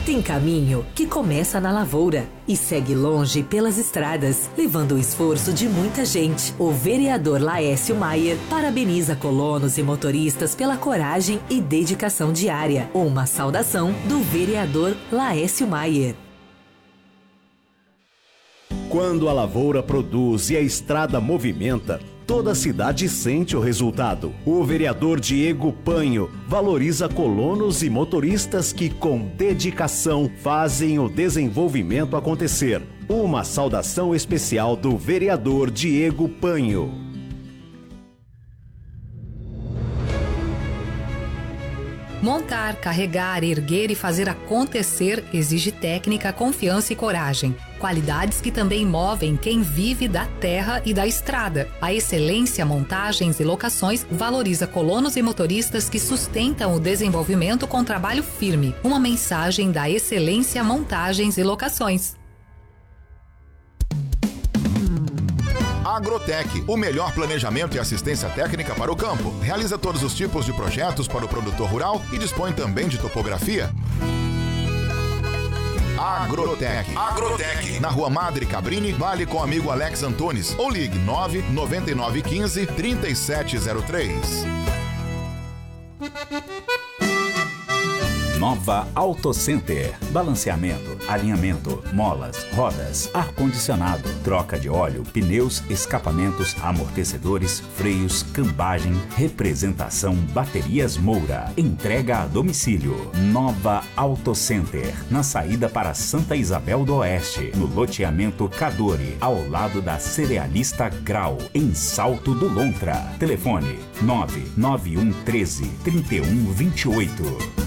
Tem caminho que começa na lavoura e segue longe pelas estradas, levando o esforço de muita gente. O vereador Laécio Maier parabeniza colonos e motoristas pela coragem e dedicação diária. Uma saudação do vereador Laécio Maier. Quando a lavoura produz e a estrada movimenta, toda a cidade sente o resultado. O vereador Diego Panho valoriza colonos e motoristas que, com dedicação, fazem o desenvolvimento acontecer. Uma saudação especial do vereador Diego Panho. Montar, carregar, erguer e fazer acontecer exige técnica, confiança e coragem. Qualidades que também movem quem vive da terra e da estrada. A Excelência Montagens e Locações valoriza colonos e motoristas que sustentam o desenvolvimento com trabalho firme. Uma mensagem da Excelência Montagens e Locações. Agrotech, o melhor planejamento e assistência técnica para o campo. Realiza todos os tipos de projetos para o produtor rural e dispõe também de topografia. Agrotech. Na Rua Madre Cabrini, vale com o amigo Alex Antunes. Ou ligue 99915-3703. Nova Auto Center. Balanceamento, alinhamento, molas, rodas, ar-condicionado, troca de óleo, pneus, escapamentos, amortecedores, freios, cambagem, representação, baterias Moura. Entrega a domicílio. Nova Auto Center. Na saída para Santa Isabel do Oeste, no loteamento Cadore, ao lado da Cerealista Grau, em Salto do Lontra. Telefone 99113 3128.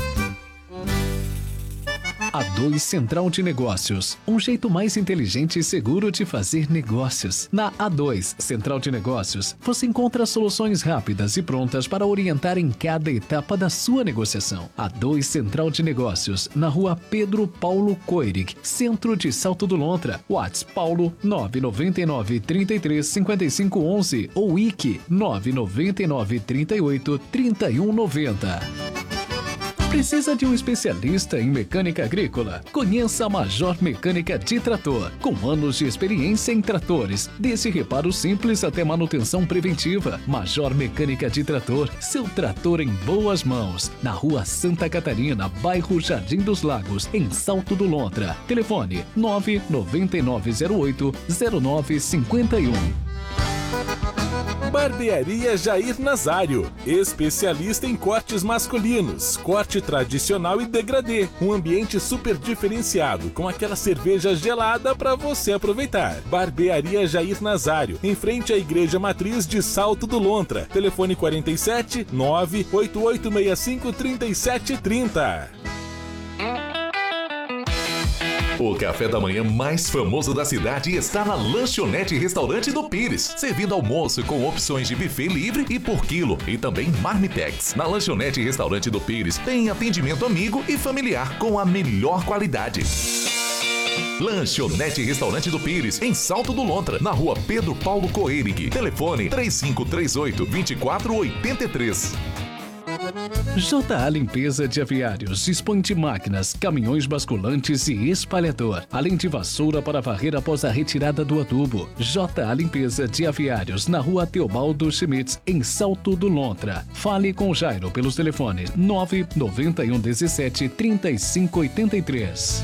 A2 Central de Negócios, um jeito mais inteligente e seguro de fazer negócios. Na A2 Central de Negócios, você encontra soluções rápidas e prontas para orientar em cada etapa da sua negociação. A2 Central de Negócios, na Rua Pedro Paulo Coirig, centro de Salto do Lontra. WhatsApp Paulo 999 33 55 11 ou IC 999 38 31 90. Precisa de um especialista em mecânica agrícola? Conheça a Major Mecânica de Trator, com anos de experiência em tratores, desde reparo simples até manutenção preventiva. Major Mecânica de Trator, seu trator em boas mãos. Na Rua Santa Catarina, bairro Jardim dos Lagos, em Salto do Lontra. Telefone 99908-0951. Barbearia Jair Nazário, especialista em cortes masculinos, corte tradicional e degradê. Um ambiente super diferenciado, com aquela cerveja gelada para você aproveitar. Barbearia Jair Nazário, em frente à Igreja Matriz de Salto do Lontra. Telefone 47 98865 3730. O café da manhã mais famoso da cidade está na Lanchonete Restaurante do Pires, servindo almoço com opções de buffet livre e por quilo e também marmitex. Na Lanchonete Restaurante do Pires tem atendimento amigo e familiar com a melhor qualidade. Lanchonete Restaurante do Pires, em Salto do Lontra, na Rua Pedro Paulo Coerig. Telefone 3538-2483. JA Limpeza de Aviários dispõe de máquinas, caminhões basculantes e espalhador, além de vassoura para varrer após a retirada do adubo. JA Limpeza de Aviários, na Rua Teobaldo Schmitz, em Salto do Lontra. Fale com Jairo pelos telefones 991 17 35 83.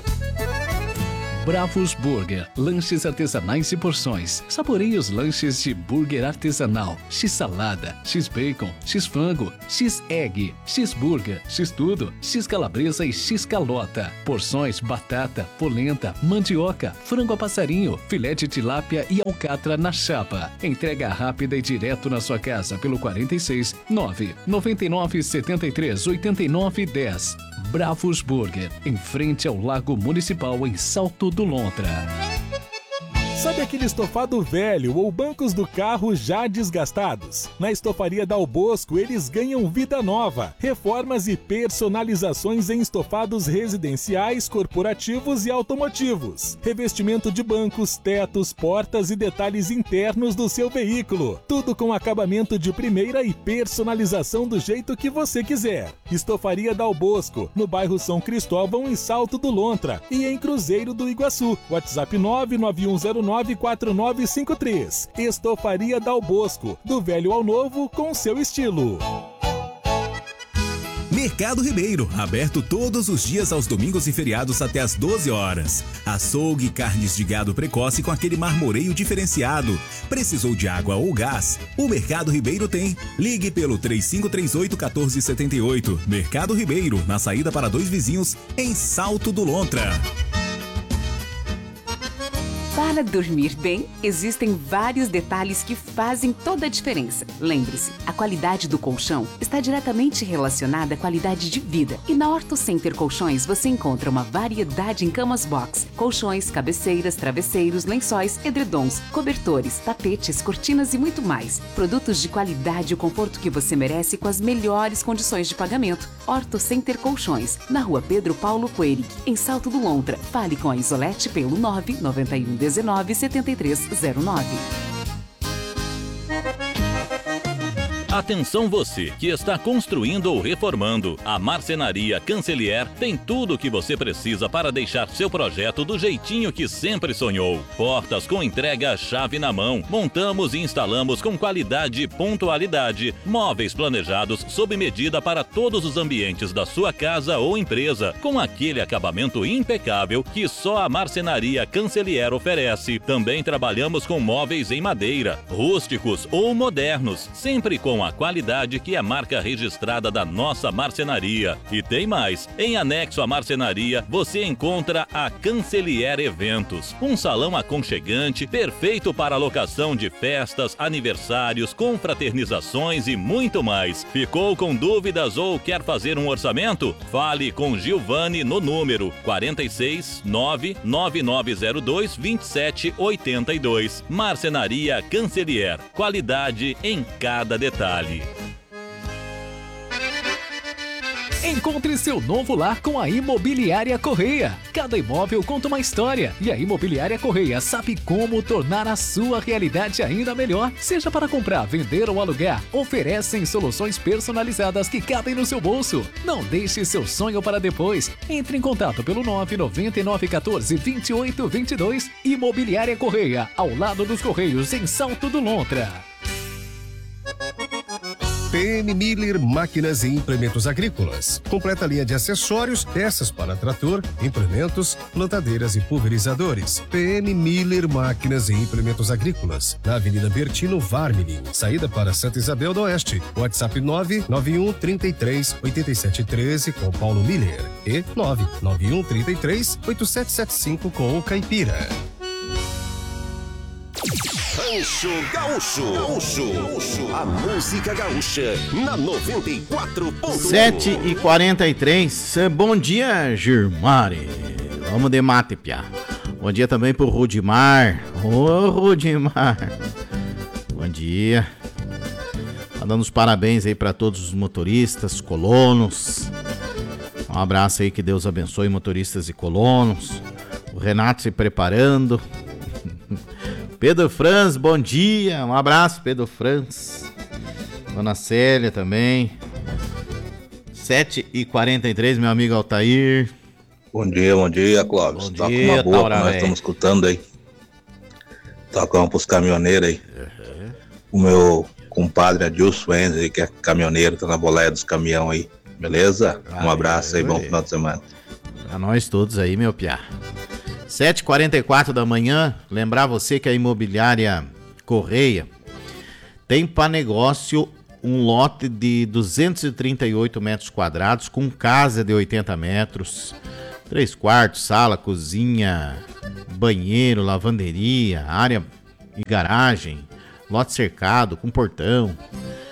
Bravos Burger, lanches artesanais e porções. Saboreie os lanches de burger artesanal, X-salada, X-bacon, X-frango, X-egg, X-burger, X-tudo, X-calabresa e X-calota. Porções batata, polenta, mandioca, frango a passarinho, filé de tilápia e alcatra na chapa. Entrega rápida e direto na sua casa pelo 46 999 73 89 10. Bravos Burger, em frente ao Lago Municipal em Salto do Lontra. Sabe aquele estofado velho ou bancos do carro já desgastados? Na Estofaria Dal Bosco, eles ganham vida nova. Reformas e personalizações em estofados residenciais, corporativos e automotivos. Revestimento de bancos, tetos, portas e detalhes internos do seu veículo. Tudo com acabamento de primeira e personalização do jeito que você quiser. Estofaria Dal Bosco, no bairro São Cristóvão, em Salto do Lontra. E em Cruzeiro do Iguaçu. WhatsApp 991094953. Estofaria Dal Bosco, do velho ao novo com seu estilo. Mercado Ribeiro, aberto todos os dias aos domingos e feriados até às 12 horas. Açougue e carnes de gado precoce com aquele marmoreio diferenciado. Precisou de água ou gás? O Mercado Ribeiro tem. Ligue pelo 3538-1478. Mercado Ribeiro, na saída para Dois Vizinhos, em Salto do Lontra. Para dormir bem, existem vários detalhes que fazem toda a diferença. Lembre-se, a qualidade do colchão está diretamente relacionada à qualidade de vida. E na Orto Center Colchões você encontra uma variedade em camas box, colchões, cabeceiras, travesseiros, lençóis, edredons, cobertores, tapetes, cortinas e muito mais. Produtos de qualidade e o conforto que você merece com as melhores condições de pagamento. Orto Center Colchões, na rua Pedro Paulo Coerig, em Salto do Lontra. Fale com a Isolete pelo 99119 7309. Atenção você que está construindo ou reformando. A Marcenaria Cancelier tem tudo o que você precisa para deixar seu projeto do jeitinho que sempre sonhou. Portas com entrega chave na mão. Montamos e instalamos com qualidade e pontualidade. Móveis planejados sob medida para todos os ambientes da sua casa ou empresa, com aquele acabamento impecável que só a Marcenaria Cancelier oferece. Também trabalhamos com móveis em madeira, rústicos ou modernos, sempre com a qualidade que é marca registrada da nossa marcenaria. E tem mais, em anexo à marcenaria você encontra a Cancelier Eventos, um salão aconchegante, perfeito para locação de festas, aniversários, confraternizações e muito mais. Ficou com dúvidas ou quer fazer um orçamento? Fale com Gilvane no número 46 99902 2782. Marcenaria Cancelier, qualidade em cada detalhe. Encontre seu novo lar com a Imobiliária Correia. Cada imóvel conta uma história e a Imobiliária Correia sabe como tornar a sua realidade ainda melhor. Seja para comprar, vender ou alugar, oferecem soluções personalizadas que cabem no seu bolso. Não deixe seu sonho para depois. Entre em contato pelo 99914-2822. Imobiliária Correia, ao lado dos Correios, em Salto do Lontra. PM Miller Máquinas e Implementos Agrícolas. Completa linha de acessórios, peças para trator, implementos, plantadeiras e pulverizadores. PM Miller Máquinas e Implementos Agrícolas. Na Avenida Bertino Varmini, saída para Santa Isabel do Oeste. WhatsApp 991 33 8713 com Paulo Miller e 991 33 8775 com o Caipira. Rancho Gaúcho. A música gaúcha na 94.1. 7h43. Bom dia, Girmari. Vamos de mate, piá. Bom dia também pro Rudimar. Ô, Rudimar. Bom dia. Dando os parabéns aí pra todos os motoristas, colonos. Um abraço aí, que Deus abençoe motoristas e colonos. O Renato se preparando. Pedro Franz, bom dia. Um abraço, Pedro Franz. Dona Célia também. 7h43, meu amigo Altair. Bom dia, Clóvis. Bom dia, uma boa que nós estamos escutando aí. Tocamos pros caminhoneiros aí. Uhum. O meu compadre Adilson Enzer, que é caminhoneiro, tá na boleia dos caminhão aí. Beleza? Um abraço aí, bom final de semana. Pra nós todos aí, meu piá. 7h44 da manhã, lembrar você que a Imobiliária Correia tem para negócio um lote de 238 metros quadrados com casa de 80 metros, 3 quartos, sala, cozinha, banheiro, lavanderia, área e garagem, lote cercado com portão.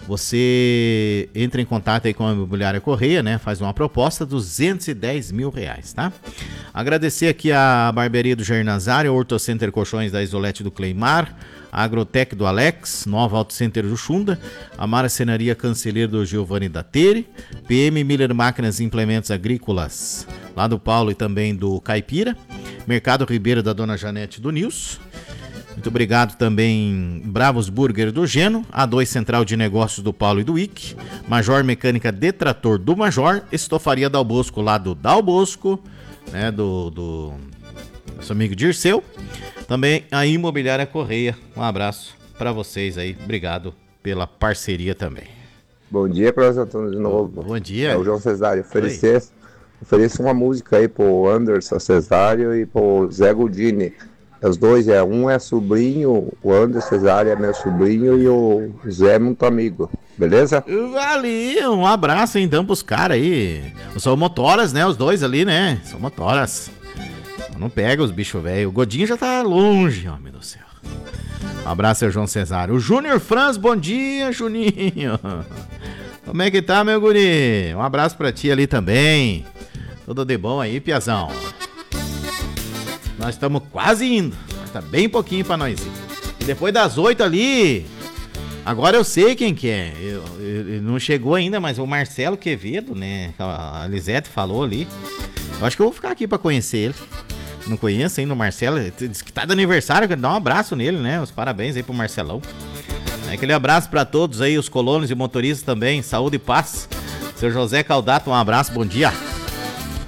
Você entra em contato aí com a Imobiliária Correia, né? Faz uma proposta, R$210 mil, tá? Agradecer aqui a Barbearia do Jair Nazário, Orto Center Colchões da Isolete do Cleimar, a Agrotec do Alex, Nova Auto Center do Xunda, a Marcenaria Cancelheiro do Giovanni da Tere, PM Miller Máquinas e Implementos Agrícolas, lá do Paulo e também do Caipira, Mercado Ribeiro da Dona Janete do Nils. Muito obrigado também, Bravos Burger do Geno, A2 Central de Negócios do Paulo e do Ick, Major Mecânica Detrator do Major, Estofaria Dal Bosco lá do Dal Bosco, né, do nosso amigo Dirceu. Também a Imobiliária Correia. Um abraço para vocês aí. Obrigado pela parceria também. Bom dia, professor Antônio de novo. Bom dia. É o João Cesário. Ofereço uma música aí pro Anderson Cesário e pro Zé Gudini. Os dois, um é sobrinho, o Anderson Cesário é meu sobrinho e o Zé é muito amigo. Beleza? Valeu, um abraço então pros caras aí. São motoras, né? Os dois ali, né? São motoras. Não pega os bichos velhos. O Godinho já tá longe, homem do céu. Um abraço, João Cesário. O Júnior Franz, bom dia, Juninho. Como é que tá, meu guri? Um abraço pra ti ali também. Tudo de bom aí, piazão. Nós estamos quase indo. Tá bem pouquinho pra nós ir. E depois das 8 ali... Agora eu sei quem que é. Ele não chegou ainda, mas o Marcelo Quevedo, né? A Lisete falou ali. Eu acho que eu vou ficar aqui pra conhecer ele. Não conheço ainda o Marcelo. Ele disse que tá de aniversário, quero dar um abraço nele, né? Os parabéns aí pro Marcelão. Aquele abraço pra todos aí, os colonos e motoristas também. Saúde e paz. Seu José Caldato, um abraço, bom dia.